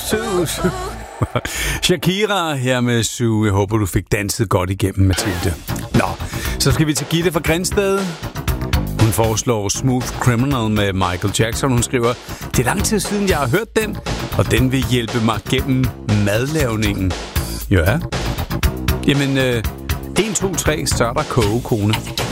Shakira her med Sue. Jeg håber, du fik danset godt igennem, Mathilde. Nå, så skal vi til Gitte fra Grindsted. Hun foreslår Smooth Criminal med Michael Jackson. Hun skriver, det er lang tid siden, jeg har hørt den, og den vil hjælpe mig gennem madlavningen. Ja. Jamen, 1, 2, 3, så er der kogekone.